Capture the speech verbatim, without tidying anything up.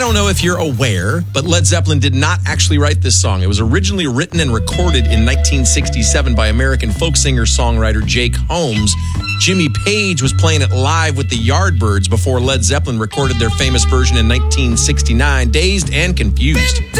don't know if you're aware, but Led Zeppelin did not actually write this song. It was originally written and recorded in nineteen sixty-seven by American folk singer-songwriter Jake Holmes. Jimmy Page was playing it live with the Yardbirds before Led Zeppelin recorded their famous version in nineteen sixty-nine, Dazed and Confused.